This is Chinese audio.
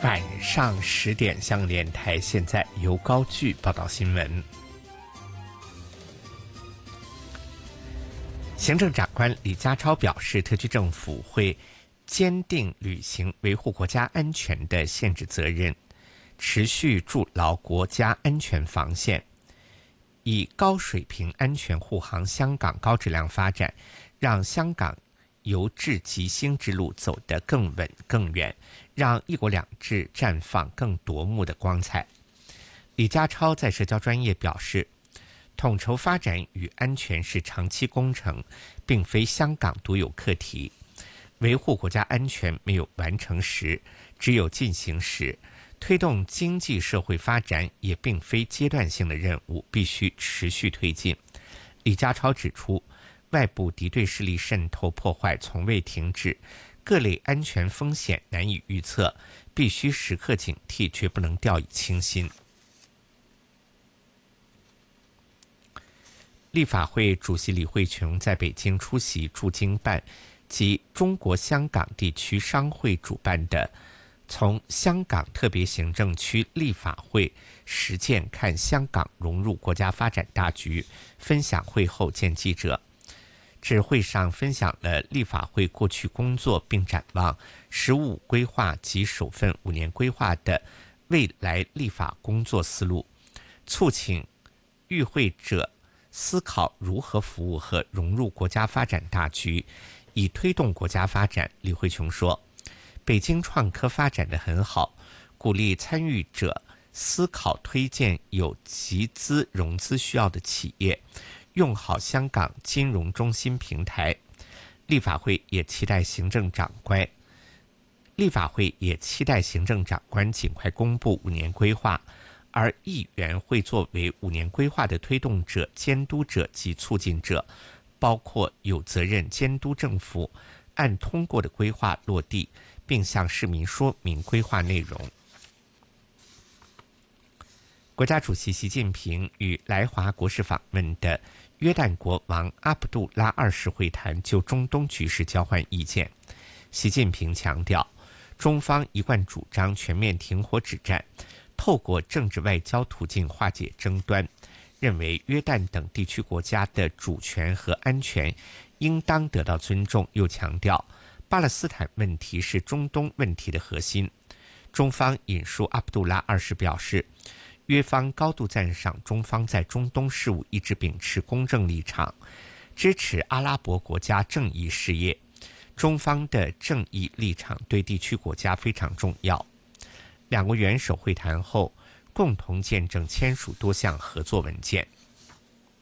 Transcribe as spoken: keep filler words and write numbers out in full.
晚上十点，香港电台现在由高炬报道新闻。行政长官李家超表示，特区政府会坚定履行维护国家安全的宪制责任，持续筑牢国家安全防线，以高水平安全护航香港高质量发展，让香港由治及兴之路走得更稳更远，让一国两制绽放更夺目的光彩。李家超在社交专页表示，统筹发展与安全是长期工程，并非香港独有课题。维护国家安全没有完成时，只有进行时。推动经济社会发展也并非阶段性的任务，必须持续推进。李家超指出，外部敌对势力渗透破坏从未停止，各类安全风险难以预测，必须时刻警惕，绝不能掉以轻心。立法会主席李慧琼在北京出席驻京办及中国香港地区商会主办的从香港特别行政区立法会实践看香港融入国家发展大局分享会后见记者，指会上分享了立法会过去工作，并展望十五规划及首份五年规划的未来立法工作思路，促请与会者思考如何服务和融入国家发展大局，以推动国家发展。李慧琼说，北京创科发展得很好，鼓励参与者思考推荐有集资融资需要的企业，用好香港金融中心平台。立法会也期待行政长官立法会也期待行政长官尽快公布五年规划，而议员会作为五年规划的推动者、监督者及促进者，包括有责任监督政府按通过的规划落地，并向市民说明规划内容。国家主席习近平与来华国事访问的约旦国王阿卜杜拉二世会谈，就中东局势交换意见。习近平强调，中方一贯主张全面停火止战，透过政治外交途径化解争端，认为约旦等地区国家的主权和安全应当得到尊重，又强调巴勒斯坦问题是中东问题的核心。中方引述阿卜杜拉二世表示，约方高度赞赏中方在中东事务一直秉持公正立场，支持阿拉伯国家正义事业。中方的正义立场对地区国家非常重要。两国元首会谈后，共同见证签署多项合作文件。